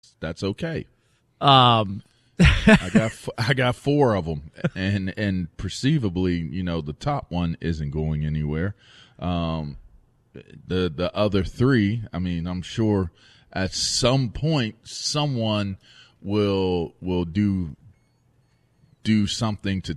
That's okay. Um, I got 4 of them, and perceivably, the top one isn't going anywhere. The other 3, I mean, I'm sure at some point someone will do something to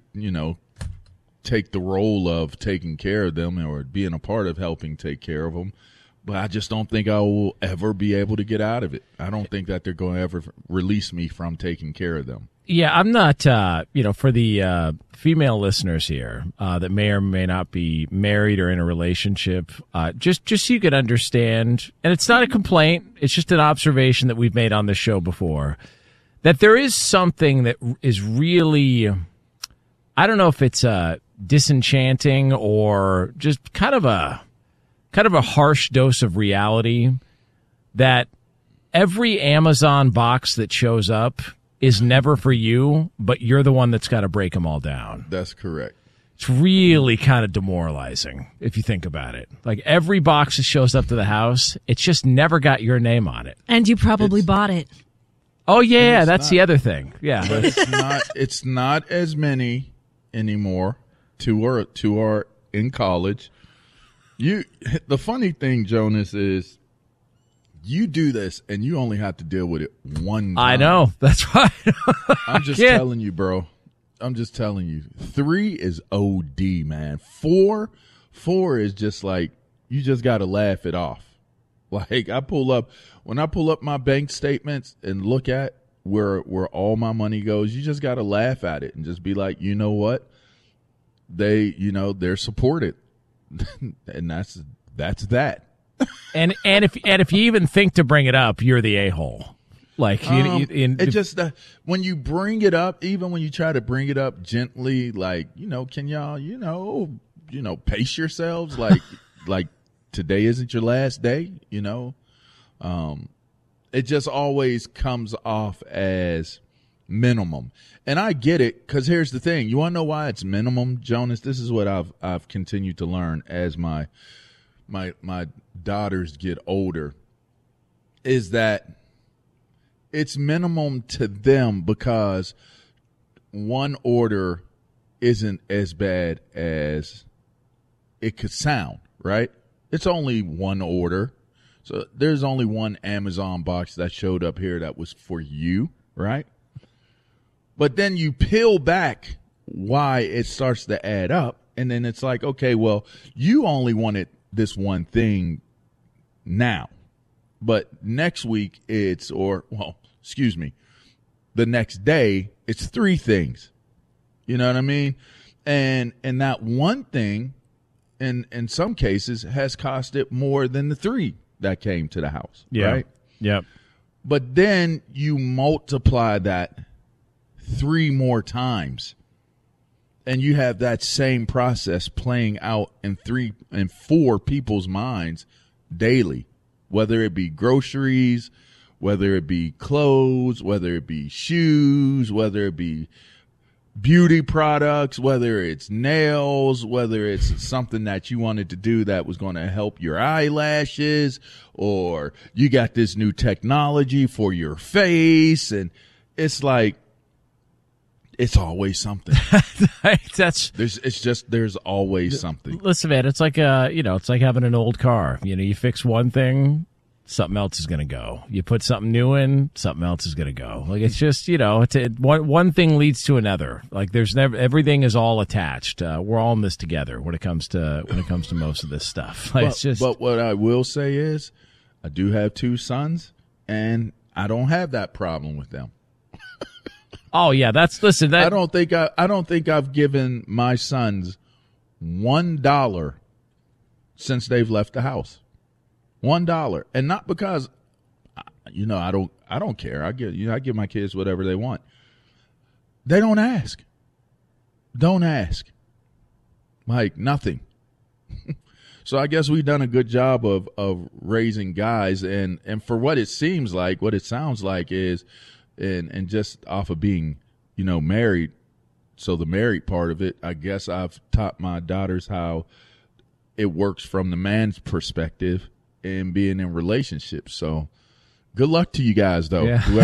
take the role of taking care of them or being a part of helping take care of them. But I just don't think I will ever be able to get out of it. I don't think that they're going to ever release me from taking care of them. Yeah, I'm not, for the female listeners here that may or may not be married or in a relationship, just so you can understand, and it's not a complaint, it's just an observation that we've made on the show before, that there is something that is really, I don't know if it's disenchanting or just kind of a harsh dose of reality that every Amazon box that shows up is never for you, but you're the one that's got to break them all down. That's correct. It's really kind of demoralizing if you think about it. Like every box that shows up to the house, it's just never got your name on it. And you probably bought it. Oh yeah, that's the other thing. Yeah. But it's not as many anymore. 2 are in college. The funny thing, Jonas, is you do this and you only have to deal with it one time. I know. That's right. I'm just telling you, bro. I'm just telling you. 3 is OD, man. 4 is just like you just got to laugh it off. Like when I pull up my bank statements and look at where all my money goes, you just got to laugh at it and just be like, you know what? They're supported. And that's that. And if you even think to bring it up, you're the a-hole. Like it just when you bring it up, even when you try to bring it up gently, like can y'all pace yourselves, like today isn't your last day, it just always comes off as minimum. And I get it, because here's the thing. You want to know why it's minimum, Jonas? This is what I've continued to learn as my daughters get older, is that it's minimum to them because one order isn't as bad as it could sound, right? It's only one order. So there's only one Amazon box that showed up here that was for you, right? But then you peel back why it starts to add up, and then it's like, okay, well, you only wanted this one thing now, but next week the next day it's 3 things. You know what I mean? And that one thing, in some cases, has cost it more than the 3 that came to the house. Yeah. Right? Yep. But then you multiply that 3 more times, and you have that same process playing out in 3 and 4 people's minds daily, whether it be groceries, whether it be clothes, whether it be shoes, whether it be beauty products, whether it's nails, whether it's something that you wanted to do that was going to help your eyelashes, or you got this new technology for your face. And it's like, it's always something. There's always something. Listen, man, it's like it's like having an old car. You fix one thing, something else is going to go. You put something new in, something else is going to go. Like it's just one thing leads to another. Like there's never, everything is all attached. We're all in this together when it comes to most of this stuff. Like but what I will say is, I do have 2 sons, and I don't have that problem with them. Oh yeah, I don't think I've given my sons $1 since they've left the house. $1, and not because I don't care. I give my kids whatever they want. They don't ask. Don't ask. Like nothing. So I guess we've done a good job of raising guys, and for what it seems like, what it sounds like is, and just off of being, married. So the married part of it, I guess I've taught my daughters how it works from the man's perspective and being in relationships. So Good luck to you guys, though. Yeah.